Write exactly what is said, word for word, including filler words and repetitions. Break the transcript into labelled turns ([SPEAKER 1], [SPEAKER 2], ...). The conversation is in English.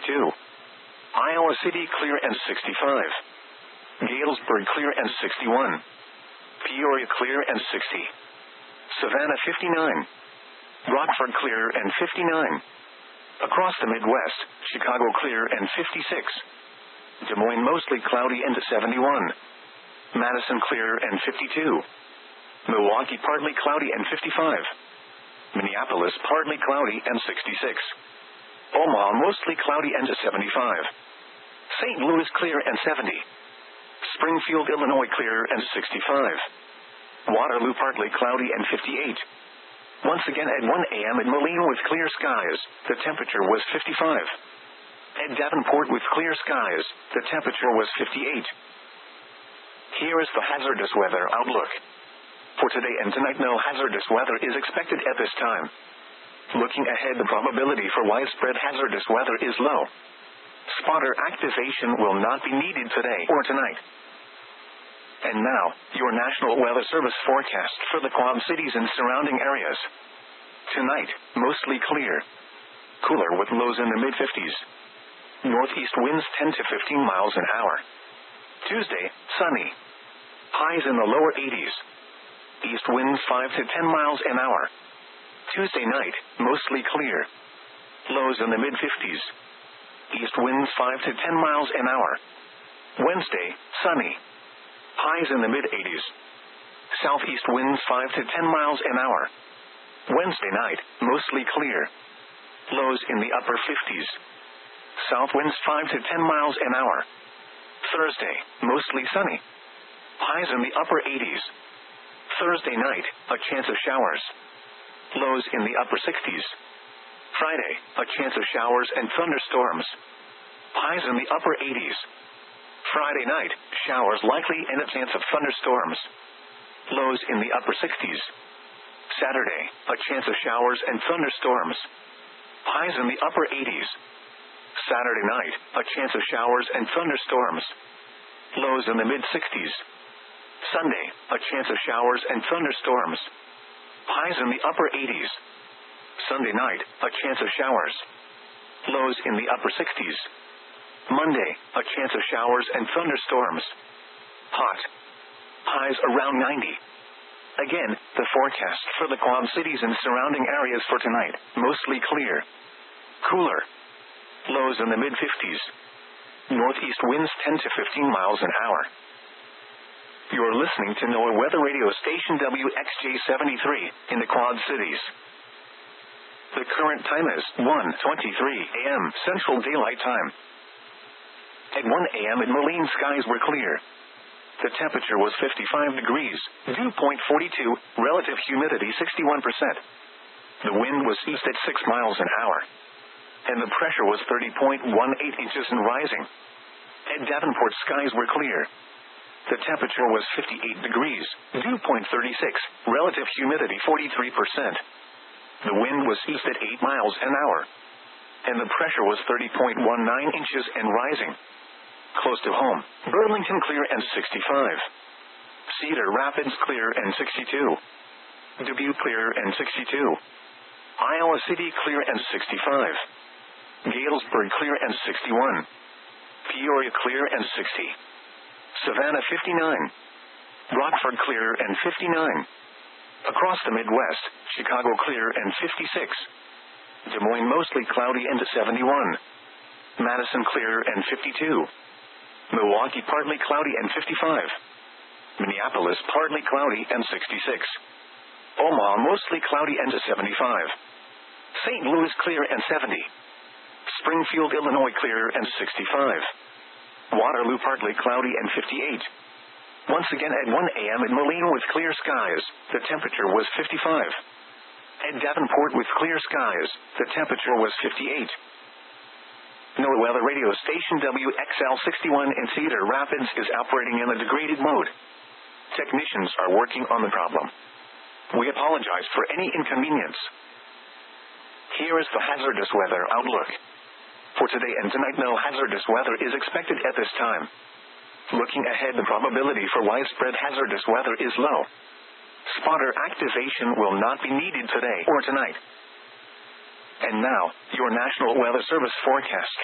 [SPEAKER 1] sixty-two. Iowa City clear and sixty-five. Galesburg clear and sixty-one. Peoria clear and sixty. Savannah fifty-nine. Rockford clear and fifty-nine. Across the Midwest, Chicago clear and fifty-six. Des Moines mostly cloudy and seventy-one. Madison clear and fifty-two. Milwaukee partly cloudy and fifty-five. Minneapolis partly cloudy and sixty-six. Omaha mostly cloudy and seventy-five. Saint Louis clear and seventy. Springfield, Illinois clear and sixty-five. Waterloo partly cloudy and fifty-eight. Once again at one a.m. in Moline with clear skies, the temperature was fifty-five. At Davenport with clear skies, the temperature was fifty-eight. Here is the hazardous weather outlook. For today and tonight, no hazardous weather is expected at this time. Looking ahead, the probability for widespread hazardous weather is low. Spotter activation will not be needed today or tonight. And now, your National Weather Service forecast for the Quad Cities and surrounding areas. Tonight, mostly clear. Cooler with lows in the mid-fifties. Northeast winds ten to fifteen miles an hour. Tuesday, sunny. Highs in the lower eighties. East winds five to ten miles an hour. Tuesday night, mostly clear. Lows in the mid-fifties. East winds five to ten miles an hour. Wednesday, sunny. Highs in the mid-eighties. Southeast winds five to ten miles an hour. Wednesday night, mostly clear. Lows in the upper fifties. South winds five to ten miles an hour. Thursday, mostly sunny. Highs in the upper eighties. Thursday night, a chance of showers. Lows in the upper sixties. Friday, a chance of showers and thunderstorms. Highs in the upper eighties. Friday night, showers likely and a chance of thunderstorms. Lows in the upper sixties. Saturday, a chance of showers and thunderstorms. Highs in the upper eighties. Saturday night, a chance of showers and thunderstorms. Lows in the mid-sixties. Sunday, a chance of showers and thunderstorms. Highs in the upper eighties. Sunday night, a chance of showers. Lows in the upper sixties. Monday, a chance of showers and thunderstorms. Hot. Highs around ninety. Again, the forecast for the Quad Cities and surrounding areas for tonight, mostly clear. Cooler. Lows in the mid-fifties. Northeast winds ten to fifteen miles an hour. You're listening to NOAA Weather Radio Station W X J seventy-three in the Quad Cities. The current time is one twenty-three a.m. Central Daylight Time. At one a.m. in Moline, skies were clear. The temperature was fifty-five degrees, dew point forty-two, relative humidity sixty-one percent. The wind was east at six miles an hour. And the pressure was thirty point one eight inches and rising. At Davenport, skies were clear. The temperature was fifty-eight degrees, dew point thirty-six, relative humidity forty-three percent. The wind was east at eight miles an hour. And the pressure was thirty point one nine inches and rising. Close to home, Burlington clear and sixty-five. Cedar Rapids clear and sixty-two. Dubuque clear and sixty-two. Iowa City clear and sixty-five. Galesburg clear and sixty-one. Peoria clear and sixty. Savannah fifty-nine. Rockford clear and fifty-nine. Across the Midwest, Chicago clear and fifty-six. Des Moines mostly cloudy and seventy-one. Madison clear and fifty-two. Milwaukee partly cloudy and fifty-five. Minneapolis partly cloudy and sixty-six. Omaha mostly cloudy and seventy-five. Saint Louis clear and seventy. Springfield, Illinois clear and sixty-five. Waterloo partly cloudy and fifty-eight. Once again at one a.m. in Moline with clear skies, the temperature was fifty-five. At Davenport with clear skies, the temperature was fifty-eight. NOAA Weather Radio Station W X L sixty-one in Cedar Rapids is operating in a degraded mode. Technicians are working on the problem. We apologize for any inconvenience. Here is the hazardous weather outlook. For today and tonight, no hazardous weather is expected at this time. Looking ahead, the probability for widespread hazardous weather is low. Spotter activation will not be needed today or tonight. And now, your National Weather Service forecast